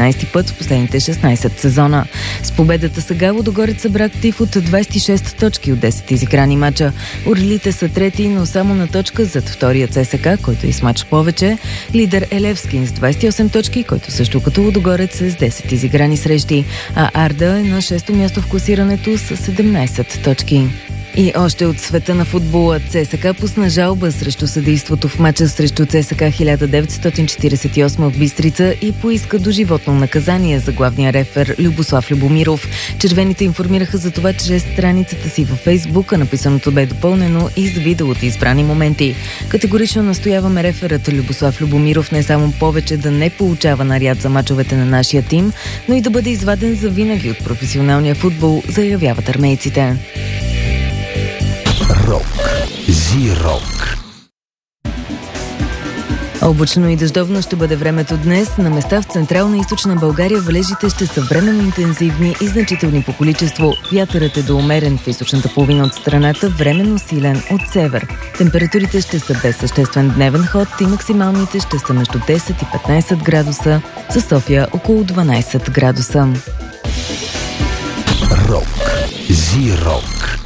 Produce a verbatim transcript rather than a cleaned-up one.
шестнайсети път в последните шестнайсет сезона. С победата сега Лудогорец събра актив от двайсет и шест точки от десет изиграни мача. Орлите са трети, но само на точка зад втория ЦСКА, който е с мач повече. Лидер е Левски с двайсет и осем точки, който също като Лудогорец е с десет изиграни срещи, а Арда е на шесто място в класирането с седемнайсет точки. И още от света на футбола, ЦСКА пусна жалба срещу съдейството в мача срещу ЦСКА хиляда деветстотин четирийсет и осма в Бистрица и поиска доживотно наказание за главния рефер Любослав Любомиров. Червените информираха за това чрез страницата си във Фейсбук, а написаното бе допълнено и с видео от избрани моменти. Категорично настояваме реферът Любослав Любомиров не само повече да не получава наряд за мачовете на нашия тим, но и да бъде изваден за винаги от професионалния футбол, заявяват армейците. Рок. Зи-рок. Облачно и дъждовно ще бъде времето днес. На места в централна и източна България валежите ще са временно интензивни и значителни по количество. Вятърът е доумерен в източната половина от страната, временно силен от север. Температурите ще са без съществен дневен ход и максималните ще са между десет и петнайсет градуса, със София около дванайсет градуса. Рок. Зи-рок.